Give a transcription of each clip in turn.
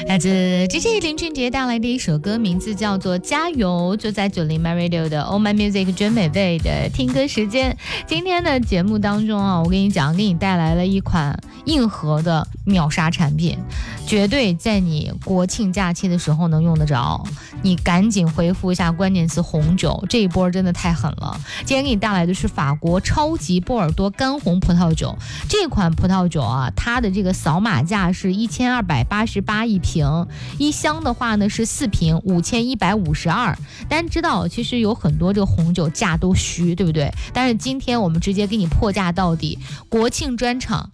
来自 DJ 林俊杰带来的一首歌，名字叫做《加油》，就在90 My Radio 的 Oh My Music 真美味的听歌时间。今天的节目当中啊，我跟你讲，给你带来了一款硬核的秒杀产品，绝对在你国庆假期的时候能用得着。你赶紧回复一下关键词红酒，这一波真的太狠了。今天给你带来的是法国超级波尔多干红葡萄酒，这款葡萄酒啊，它的这个扫码价是1288一瓶，一箱的话呢是4瓶5152。大家知道其实有很多这个红酒价都虚，对不对？但是今天我们直接给你破价到底，国庆专场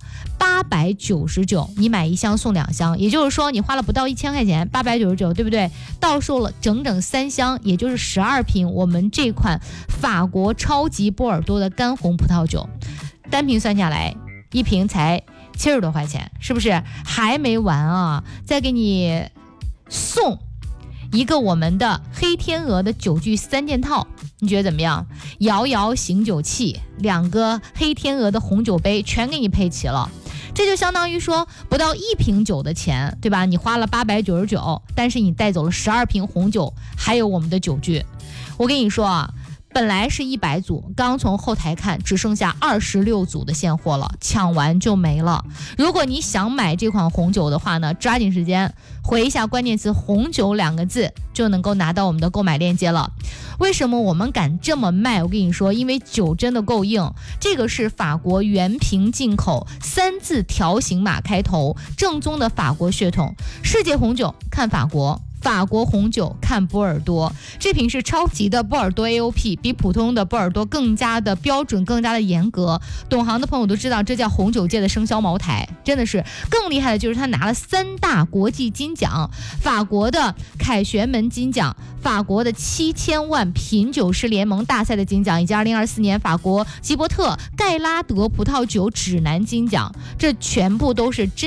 899，你买一箱送2箱，也就是说你花了不到1000块钱，899，对不对？到售了整整3箱，也就是12瓶我们这款法国超级波尔多的干红葡萄酒，单瓶算下来一瓶才70多块钱，是不是？还没完啊，再给你送一个我们的黑天鹅的酒具3件套，你觉得怎么样？摇摇醒酒器，2个黑天鹅的红酒杯全给你配齐了。这就相当于说不到1瓶酒的钱，对吧？你花了899，但是你带走了12瓶红酒，还有我们的酒具。我跟你说啊，本来是100组，刚从后台看只剩下26组的现货了，抢完就没了。如果你想买这款红酒的话呢，抓紧时间回一下关键词红酒2个字，就能够拿到我们的购买链接了。为什么我们敢这么卖？我跟你说，因为酒真的够硬。这个是法国原瓶进口3字条形码开头，正宗的法国血统。世界红酒看法国，法国红酒看波尔多。这瓶是超级的波尔多 AOP， 比普通的波尔多更加的标准，更加的严格。懂行的朋友都知道，这叫红酒界的生肖茅台，真的是。更厉害的就是他拿了3大国际金奖，法国的凯旋门金奖，法国的7000万品酒师联盟大赛的金奖，以及2024年法国吉伯特盖拉德葡萄酒指南金奖，这全部都是